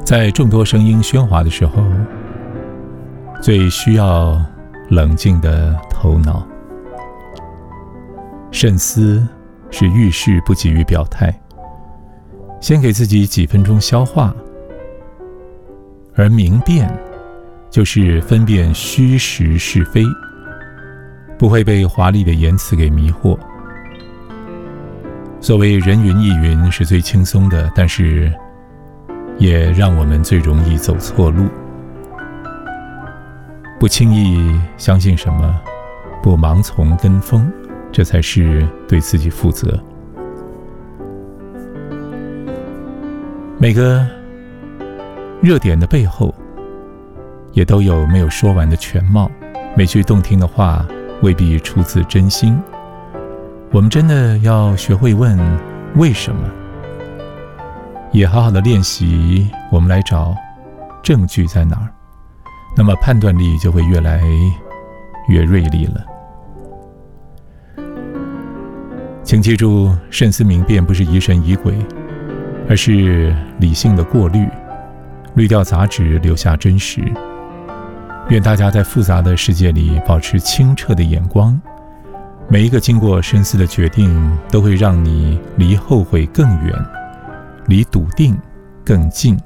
在众多声音喧哗的时候，最需要冷静的头脑。慎思是遇事不急于表态，先给自己几分钟消化，而明辨就是分辨虚实是非，不会被华丽的言辞给迷惑。所谓人云亦云是最轻松的，但是也让我们最容易走错路。不轻易相信什么，不盲从跟风，这才是对自己负责。每个热点的背后也都有没有说完的全貌，每句动听的话未必出自真心。我们真的要学会问为什么，也好好的练习，我们来找证据在哪儿，那么判断力就会越来越锐利了。请记住，慎思明辨不是疑神疑鬼，而是理性的过滤，滤掉杂质，留下真实。愿大家在复杂的世界里保持清澈的眼光，每一个经过深思的决定都会让你离后悔更远，离笃定更近。